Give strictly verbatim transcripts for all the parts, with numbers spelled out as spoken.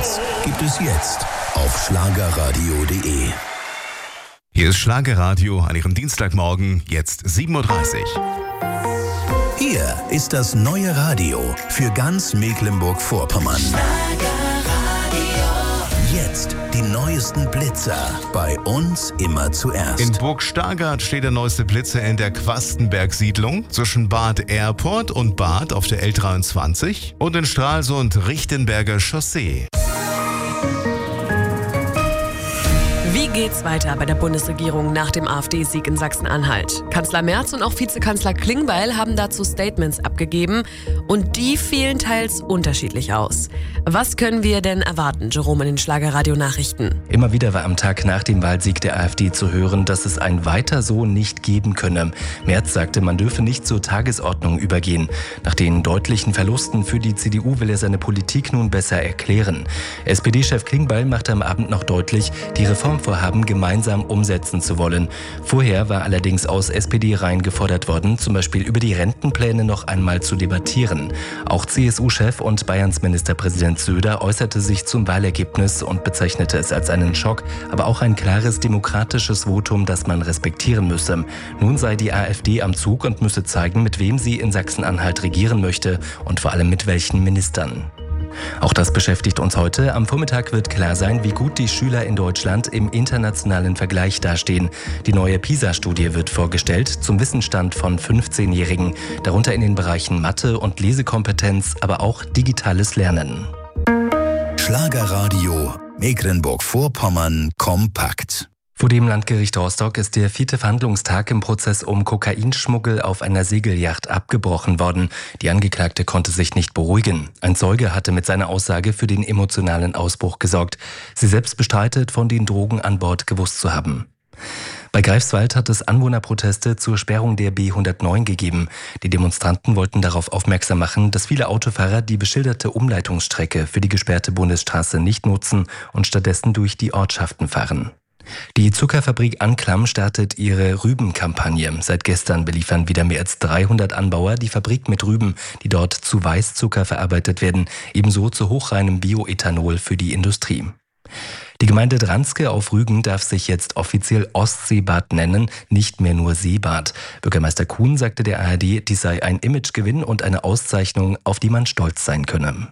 Hits gibt es jetzt auf schlagerradio punkt de. Hier ist Schlagerradio an Ihrem Dienstagmorgen, jetzt sieben Uhr dreißig. Hier ist das neue Radio für ganz Mecklenburg-Vorpommern. Jetzt die neuesten Blitzer, bei uns immer zuerst. In Burg Stargard steht der neueste Blitzer in der Quastenberg-Siedlung zwischen Bad Airport und Bad auf der L dreiundzwanzig und in Stralsund Richtenberger Chaussee. Wie geht's weiter bei der Bundesregierung nach dem AfD-Sieg in Sachsen-Anhalt? Kanzler Merz und auch Vizekanzler Klingbeil haben dazu Statements abgegeben und die fielen teils unterschiedlich aus. Was können wir denn erwarten, Jerome, in den Schlagerradio-Nachrichten? Immer wieder war am Tag nach dem Wahlsieg der AfD zu hören, dass es ein Weiter so nicht geben könne. Merz sagte, man dürfe nicht zur Tagesordnung übergehen. Nach den deutlichen Verlusten für die C D U will er seine Politik nun besser erklären. S P D-Chef Klingbeil machte am Abend noch deutlich, die Reformvorhaben gemeinsam umsetzen zu wollen. Vorher war allerdings aus S P D-Reihen gefordert worden, zum Beispiel über die Rentenpläne noch einmal zu debattieren. Auch C S U-Chef und Bayerns Ministerpräsident Söder äußerte sich zum Wahlergebnis und bezeichnete es als einen Schock, aber auch ein klares demokratisches Votum, das man respektieren müsse. Nun sei die AfD am Zug und müsse zeigen, mit wem sie in Sachsen-Anhalt regieren möchte und vor allem mit welchen Ministern. Auch das beschäftigt uns heute. Am Vormittag wird klar sein, wie gut die Schüler in Deutschland im internationalen Vergleich dastehen. Die neue PISA-Studie wird vorgestellt zum Wissensstand von fünfzehnjährigen, darunter in den Bereichen Mathe und Lesekompetenz, aber auch digitales Lernen. Schlagerradio Mecklenburg-Vorpommern kompakt. Vor dem Landgericht Rostock ist der vierte Verhandlungstag im Prozess um Kokainschmuggel auf einer Segelyacht abgebrochen worden. Die Angeklagte konnte sich nicht beruhigen. Ein Zeuge hatte mit seiner Aussage für den emotionalen Ausbruch gesorgt. Sie selbst bestreitet, von den Drogen an Bord gewusst zu haben. Bei Greifswald hat es Anwohnerproteste zur Sperrung der B hundertneun gegeben. Die Demonstranten wollten darauf aufmerksam machen, dass viele Autofahrer die beschilderte Umleitungsstrecke für die gesperrte Bundesstraße nicht nutzen und stattdessen durch die Ortschaften fahren. Die Zuckerfabrik Anklam startet ihre Rübenkampagne. Seit gestern beliefern wieder mehr als dreihundert Anbauer die Fabrik mit Rüben, die dort zu Weißzucker verarbeitet werden, ebenso zu hochreinem Bioethanol für die Industrie. Die Gemeinde Dranske auf Rügen darf sich jetzt offiziell Ostseebad nennen, nicht mehr nur Seebad. Bürgermeister Kuhn sagte der A R D, dies sei ein Imagegewinn und eine Auszeichnung, auf die man stolz sein könne.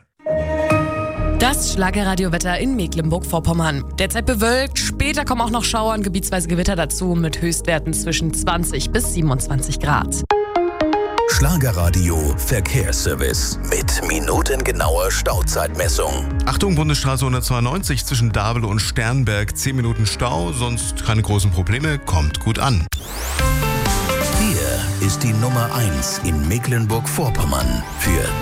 Das Schlagerradiowetter in Mecklenburg-Vorpommern. Derzeit bewölkt, später kommen auch noch Schauer und gebietsweise Gewitter dazu mit Höchstwerten zwischen zwanzig bis siebenundzwanzig Grad. Schlagerradio Verkehrsservice mit minutengenauer Stauzeitmessung. Achtung, Bundesstraße hundertzweiundneunzig zwischen Dabel und Sternberg, zehn Minuten Stau, sonst keine großen Probleme, kommt gut an. Hier ist die Nummer eins in Mecklenburg-Vorpommern für